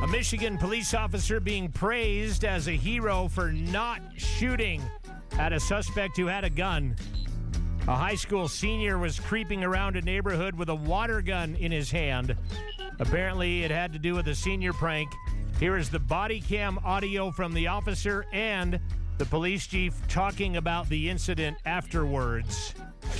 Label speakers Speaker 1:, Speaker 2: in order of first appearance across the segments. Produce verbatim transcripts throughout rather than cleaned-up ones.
Speaker 1: A Michigan police officer being praised as a hero for not shooting at a suspect who had a gun. A high school senior was creeping around a neighborhood with a water gun in his hand. Apparently, it had to do with a senior prank. Here is the body cam audio from the officer and the police chief talking about the incident afterwards.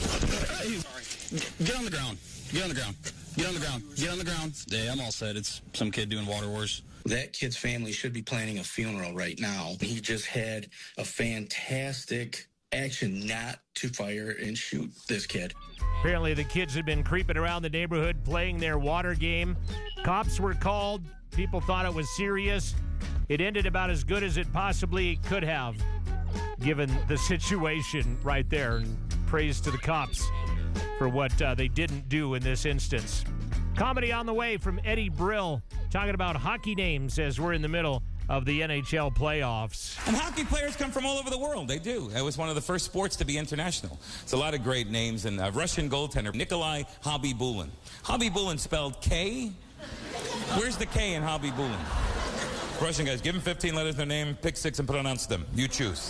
Speaker 2: Get on the ground. Get on the ground. Get on the ground. Get on the ground. Yeah, I'm all set. It's some kid doing water wars.
Speaker 3: That kid's family should be planning a funeral right now. He just had a fantastic action not to fire and shoot this kid.
Speaker 1: Apparently, the kids had been creeping around the neighborhood playing their water game. Cops were called. People thought it was serious. It ended about as good as it possibly could have, given the situation right there. And praise to the cops for what uh, they didn't do in this instance. Comedy on the way from Eddie Brill, talking about hockey names as we're in the middle of the N H L playoffs.
Speaker 4: And hockey players come from all over the world. They do. It was one of the first sports to be international. It's a lot of great names. And a Russian goaltender, Nikolai Khabibulin. Khabibulin spelled K. Where's the K in Khabibulin? Russian guys, give them fifteen letters in their name, pick six and pronounce them. You choose.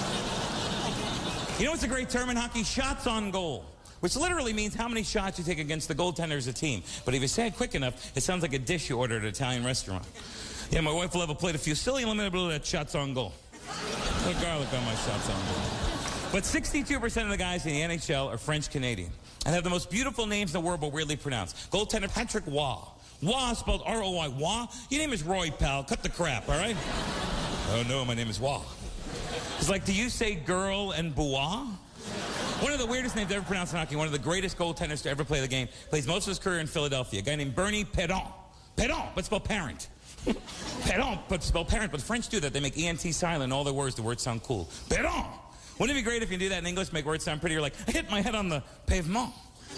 Speaker 4: You know what's a great term in hockey? Shots on goal. Which literally means how many shots you take against the goaltender as a team. But if you say it quick enough, it sounds like a dish you order at an Italian restaurant. Yeah, my wife will have a plate of fusilli eliminated at shots on goal. Put garlic on my shots on goal. But sixty-two percent of the guys in the N H L are French-Canadian and have the most beautiful names in the world but weirdly pronounced. Goaltender Patrick Roy. Roy spelled R O Y. Roy? Your name is Roy, pal. Cut the crap, all right? Oh, no, my name is Roy. It's like, do you say girl and bois? One of the weirdest names ever pronounced in hockey, one of the greatest goaltenders to ever play the game, plays most of his career in Philadelphia, a guy named Bernie Perron. Perron, but spelled parent. Perron, but spelled parent, but French do that. They make E N T silent in all their words. The words sound cool. Perron. Wouldn't it be great if you do that in English, make words sound pretty? You're like, I hit my head on the pavement.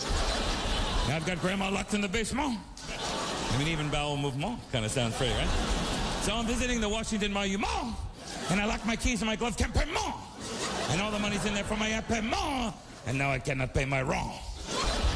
Speaker 4: Now I've got grandma locked in the basement. I mean, even bowel movement kind of sounds pretty, right? So I'm visiting the Washington Monument, and I locked my keys in my glove compartment. And all the money's in there for my appartement, and now I cannot pay my rent.